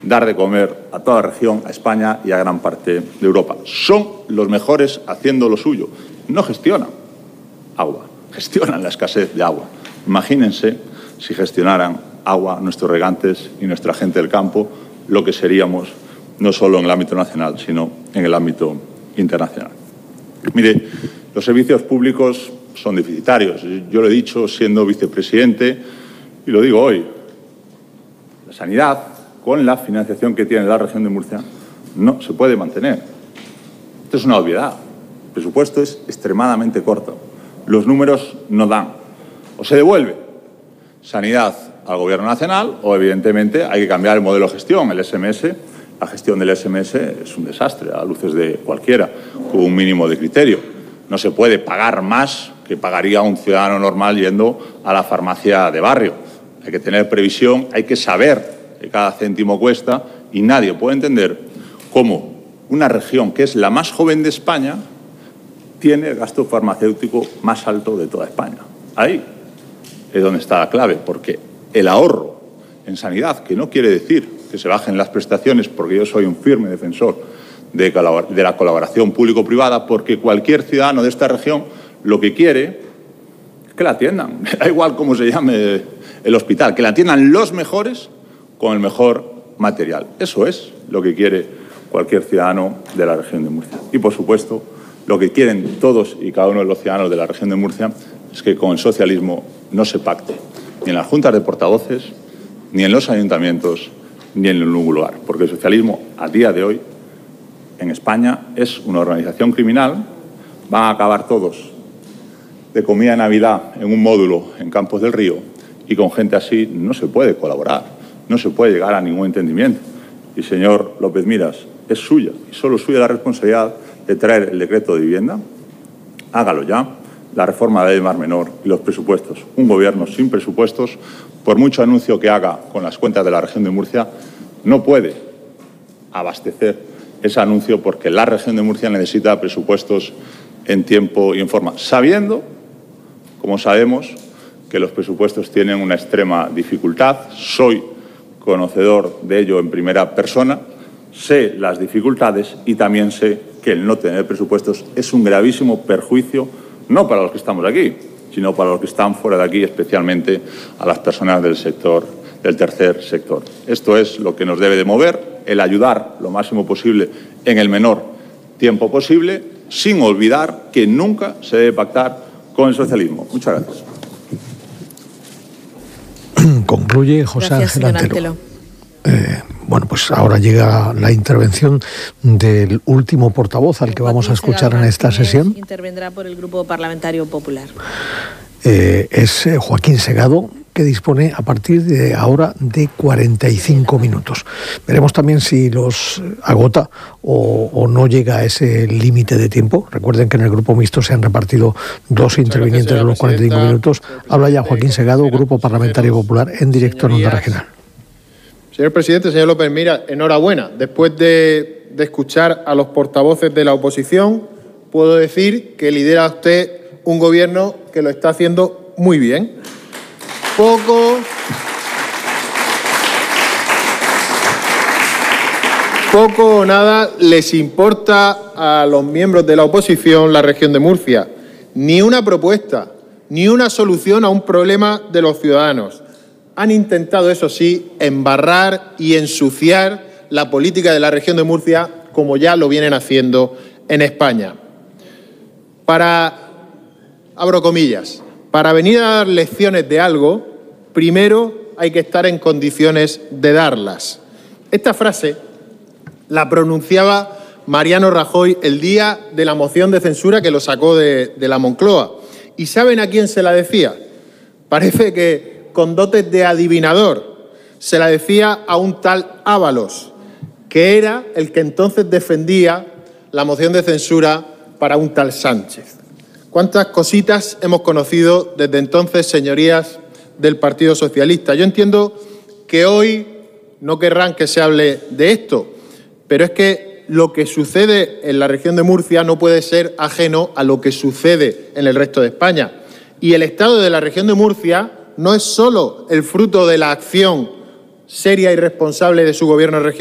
dar de comer a toda la región, a España y a gran parte de Europa. Son los mejores haciendo lo suyo. No gestionan agua, gestionan la escasez de agua. Imagínense si gestionaran agua nuestros regantes y nuestra gente del campo, lo que seríamos no solo en el ámbito nacional, sino en el ámbito internacional. Mire, los servicios públicos son deficitarios. Yo lo he dicho siendo vicepresidente y lo digo hoy. La sanidad, con la financiación que tiene la región de Murcia, no se puede mantener. Esto es una obviedad. El presupuesto es extremadamente corto. Los números no dan. O se devuelve sanidad al Gobierno nacional o, evidentemente, hay que cambiar el modelo de gestión. El SMS, la gestión del SMS es un desastre a luces de cualquiera, con un mínimo de criterio. No se puede pagar más que pagaría un ciudadano normal yendo a la farmacia de barrio. Hay que tener previsión, hay que saber que cada céntimo cuesta y nadie puede entender cómo una región que es la más joven de España tiene el gasto farmacéutico más alto de toda España. Ahí es donde está la clave, porque el ahorro en sanidad, que no quiere decir que se bajen las prestaciones, porque yo soy un firme defensor de la colaboración público-privada, porque cualquier ciudadano de esta región lo que quiere es que la atiendan, da igual cómo se llame el hospital, que la atiendan los mejores con el mejor material. Eso es lo que quiere cualquier ciudadano de la región de Murcia. Y, por supuesto, lo que quieren todos y cada uno de los ciudadanos de la región de Murcia es que con el socialismo no se pacte, ni en las juntas de portavoces, ni en los ayuntamientos, ni en ningún lugar. Porque el socialismo, a día de hoy, en España, es una organización criminal. Van a acabar todos de comida de Navidad en un módulo en Campos del Río y con gente así no se puede colaborar, no se puede llegar a ningún entendimiento. Y, señor López Miras, es suya y solo suya la responsabilidad de traer el decreto de vivienda. Hágalo ya, la reforma de la ley de Mar Menor y los presupuestos. Un gobierno sin presupuestos, por mucho anuncio que haga con las cuentas de la región de Murcia, no puede abastecer ese anuncio porque la región de Murcia necesita presupuestos en tiempo y en forma, sabiendo, como sabemos, que los presupuestos tienen una extrema dificultad. Soy conocedor de ello en primera persona, sé las dificultades y también sé que el no tener presupuestos es un gravísimo perjuicio, no para los que estamos aquí, sino para los que están fuera de aquí, especialmente a las personas del sector, del tercer sector. Esto es lo que nos debe de mover, el ayudar lo máximo posible en el menor tiempo posible, sin olvidar que nunca se debe pactar con el socialismo. Muchas gracias. Concluye José Ángel Antelo. Bueno, pues ahora llega la intervención del último portavoz al que vamos a escuchar en esta sesión. Intervendrá por el Grupo Parlamentario Popular. Es Joaquín Segado, que dispone a partir de ahora de 45 minutos. Veremos también si los agota o no llega a ese límite de tiempo. Recuerden que en el grupo mixto se han repartido dos intervinientes de los 45 minutos. Habla ya Joaquín Segado, Grupo Parlamentario Popular, en directo en Onda Regional. Señor presidente, señor López Miras, enhorabuena. Después de escuchar a los portavoces de la oposición, puedo decir que lidera usted un gobierno que lo está haciendo muy bien. Poco o nada les importa a los miembros de la oposición la región de Murcia. Ni una propuesta, ni una solución a un problema de los ciudadanos. Han intentado, eso sí, embarrar y ensuciar la política de la región de Murcia, como ya lo vienen haciendo en España. Abro comillas, para venir a dar lecciones de algo, primero hay que estar en condiciones de darlas. Esta frase la pronunciaba Mariano Rajoy el día de la moción de censura que lo sacó de la Moncloa. ¿Y saben a quién se la decía? Parece que con dotes de adivinador. Se la decía a un tal Ábalos, que era el que entonces defendía la moción de censura para un tal Sánchez. ¿Cuántas cositas hemos conocido desde entonces, señorías del Partido Socialista? Yo entiendo que hoy no querrán que se hable de esto, pero es que lo que sucede en la región de Murcia no puede ser ajeno a lo que sucede en el resto de España. Y el estado de la región de Murcia no es solo el fruto de la acción seria y responsable de su gobierno regional.